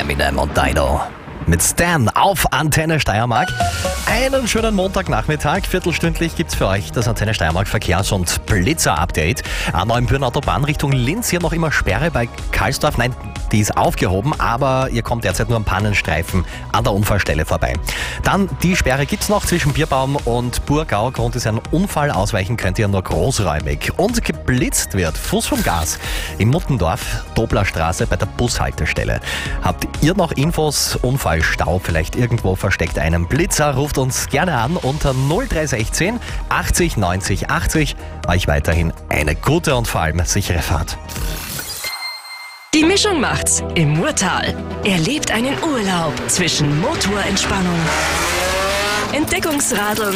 Eminem und Dido mit Stan auf Antenne Steiermark. Einen schönen Montagnachmittag. Viertelstündlich gibt's für euch das Antenne Steiermark Verkehrs- und Blitzer-Update. A9 Büren-Autobahn Richtung Linz. Hier noch immer Sperre bei Karlsdorf. Nein, die ist aufgehoben, aber ihr kommt derzeit nur am Pannenstreifen an der Unfallstelle vorbei. Dann die Sperre gibt's noch zwischen Bierbaum und Burgau. Grund ist ein Unfall. Ausweichen könnt ihr nur großräumig. Und geblitzt wird Fuß vom Gas in Muttendorf, Doblerstraße bei der Bushaltestelle. Habt ihr noch Infos? Unfallstau vielleicht irgendwo versteckt einen Blitzer? Ruft uns gerne an unter 0316 80 90 80. Euch weiterhin eine gute und vor allem sichere Fahrt. Die Mischung macht's im Murtal. Erlebt einen Urlaub zwischen Motorentspannung, Entdeckungsradeln,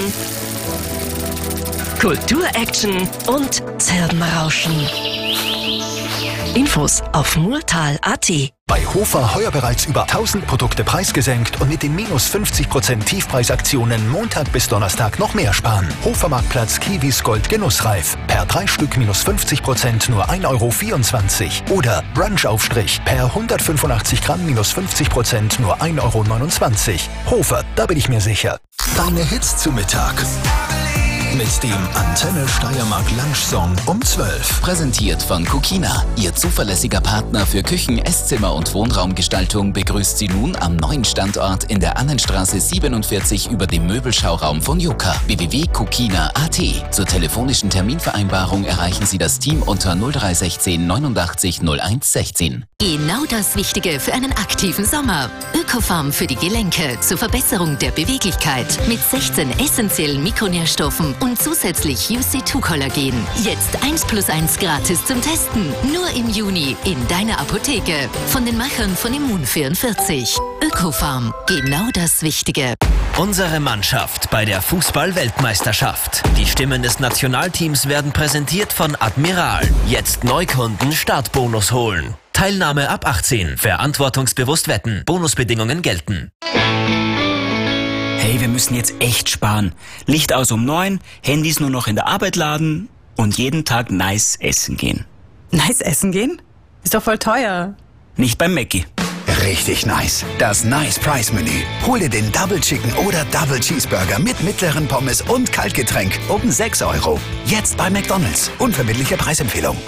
Kulturaction und Zirbenrauschen. Infos auf murtal.at. Bei Hofer heuer bereits über 1000 Produkte preisgesenkt und mit den minus 50% Tiefpreisaktionen Montag bis Donnerstag noch mehr sparen. Hofermarktplatz Kiwis Gold Genussreif. Per 3 Stück minus 50% nur 1,24 € Oder Brunchaufstrich per 185 Gramm minus 50% nur 1,29 €. Hofer, da bin ich mir sicher. Deine Hits zu Mittag. Mit dem Antenne Steiermark Lunch-Song um 12. Präsentiert von Kukina. Ihr zuverlässiger Partner für Küchen-, Esszimmer- und Wohnraumgestaltung begrüßt Sie nun am neuen Standort in der Annenstraße 47 über dem Möbelschauraum von Joka. www.kukina.at. Zur telefonischen Terminvereinbarung erreichen Sie das Team unter 0316 89 01 16. Genau das Wichtige für einen aktiven Sommer. Ökofarm für die Gelenke zur Verbesserung der Beweglichkeit mit 16 essentiellen Mikronährstoffen und zusätzlich UC2-Kollagen. Jetzt 1+1 gratis zum Testen. Nur im Juni in deiner Apotheke. Von den Machern von Immun44. Ökofarm. Genau das Wichtige. Unsere Mannschaft bei der Fußball-Weltmeisterschaft. Die Stimmen des Nationalteams werden präsentiert von Admiral. Jetzt Neukunden Startbonus holen. Teilnahme ab 18. Verantwortungsbewusst wetten. Bonusbedingungen gelten. Hey, wir müssen jetzt echt sparen. Licht aus um 9, Handys nur noch in der Arbeit laden und jeden Tag nice essen gehen. Nice essen gehen? Ist doch voll teuer. Nicht beim Mackie. Richtig nice. Das Nice Price Menü. Hol dir den Double Chicken oder Double Cheeseburger mit mittleren Pommes und Kaltgetränk um 6 €. Jetzt bei McDonald's. Unverbindliche Preisempfehlung.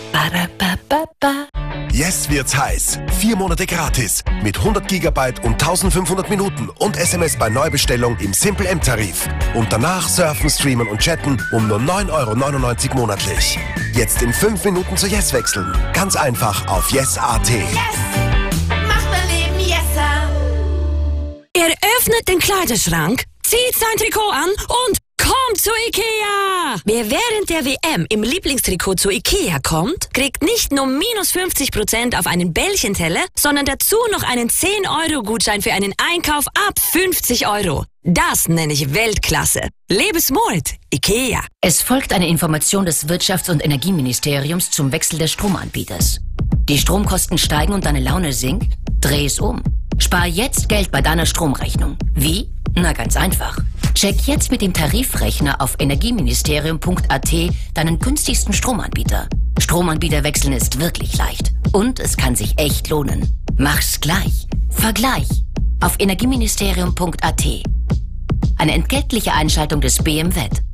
Jetzt wird's heiß. 4 Monate gratis. Mit 100 GB und 1500 Minuten und SMS bei Neubestellung im Simple M-Tarif. Und danach surfen, streamen und chatten um nur 9,99 € monatlich. Jetzt in 5 Minuten zu Yes wechseln. Ganz einfach auf yes.at. Yes! Macht mein Leben yesser! Er öffnet den Kleiderschrank, zieht sein Trikot an und kommt zu Ikea! Wer während der WM im Lieblingstrikot zu Ikea kommt, kriegt nicht nur minus 50% auf einen Bällchenteller, sondern dazu noch einen 10-Euro-Gutschein für einen Einkauf ab 50 €. Das nenne ich Weltklasse. Lebe smart, Ikea. Es folgt eine Information des Wirtschafts- und Energieministeriums zum Wechsel des Stromanbieters. Die Stromkosten steigen und deine Laune sinkt? Dreh es um. Spar jetzt Geld bei deiner Stromrechnung. Wie? Na, ganz einfach. Check jetzt mit dem Tarifrechner auf energieministerium.at deinen günstigsten Stromanbieter. Stromanbieter wechseln ist wirklich leicht. Und es kann sich echt lohnen. Mach's gleich. Vergleich. Auf energieministerium.at. Eine entgeltliche Einschaltung des BMWet.